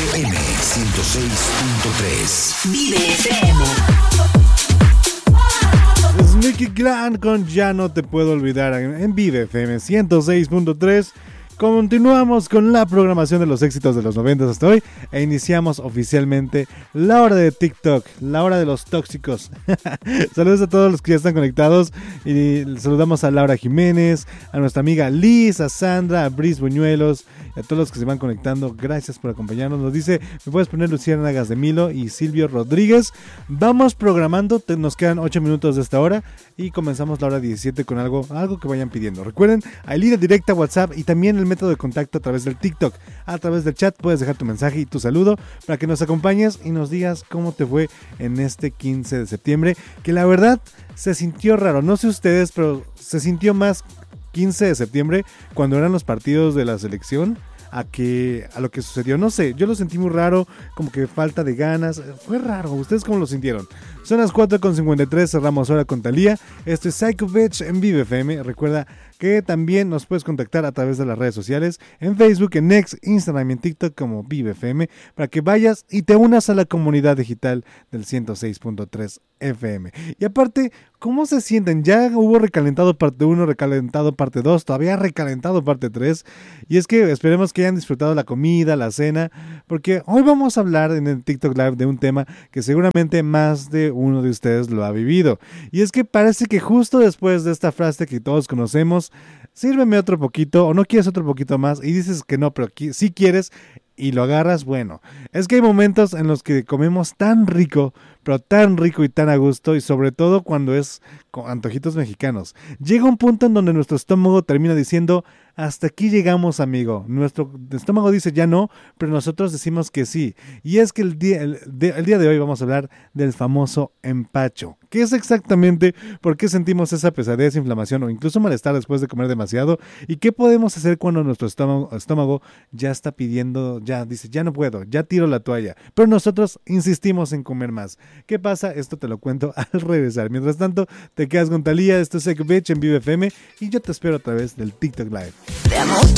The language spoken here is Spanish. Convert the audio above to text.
FM 106.3. Vive FM. Es Nicky Clan con Ya no te puedo olvidar en Vive FM 106.3. Continuamos con la programación de los éxitos de los 90 hasta hoy e iniciamos oficialmente la hora de TikTok, la hora de los tóxicos. Saludos a todos los que ya están conectados y saludamos a Laura Jiménez, a nuestra amiga Liz, a Sandra, a Brice Buñuelos y a todos los que se van conectando. Gracias por acompañarnos. Nos dice, me puedes poner Luciérnagas de Milo y Silvio Rodríguez. Vamos programando, nos quedan 8 minutos de esta hora y comenzamos la hora 17 con algo que vayan pidiendo. Recuerden, hay línea directa WhatsApp y también el método de contacto a través del TikTok. A través del chat puedes dejar tu mensaje y tu saludo para que nos acompañes y nos digas cómo te fue en este 15 de septiembre, que la verdad se sintió raro. No sé ustedes, pero se sintió más 15 de septiembre cuando eran los partidos de la selección a lo que sucedió. No sé, yo lo sentí muy raro, como que falta de ganas. Fue raro. ¿Ustedes cómo lo sintieron? Son las 4:53, cerramos hora con Thalía. Esto es Psycho Bitch en Vive FM. Recuerda que también nos puedes contactar a través de las redes sociales, en Facebook, en X, Instagram y en TikTok como Vive FM, para que vayas y te unas a la comunidad digital del 106.3 FM. Y aparte, ¿cómo se sienten? Ya hubo recalentado parte 1, recalentado parte 2, todavía recalentado parte 3. Y es que esperemos que hayan disfrutado la comida, la cena, porque hoy vamos a hablar en el TikTok Live de un tema que seguramente más de uno de ustedes lo ha vivido. Y es que parece que justo después de esta frase que todos conocemos, sírveme otro poquito o no quieres otro poquito más y dices que no, pero sí quieres y lo agarras, bueno, es que hay momentos en los que comemos tan rico, pero tan rico y tan a gusto, y sobre todo cuando es con antojitos mexicanos. Llega un punto en donde nuestro estómago termina diciendo, hasta aquí llegamos, amigo. Nuestro estómago dice ya no, pero nosotros decimos que sí. Y es que el día de hoy vamos a hablar del famoso empacho. ¿Qué es exactamente? ¿Por qué sentimos esa pesadez, inflamación o incluso malestar después de comer demasiado? ¿Y qué podemos hacer cuando nuestro estómago ya está pidiendo, ya dice, ya no puedo, ya tiro la toalla? Pero nosotros insistimos en comer más. ¿Qué pasa? Esto te lo cuento al regresar. Mientras tanto, te quedas con Thalía. Esto es Psycho Bitch en Vive FM y yo te espero a través del TikTok Live.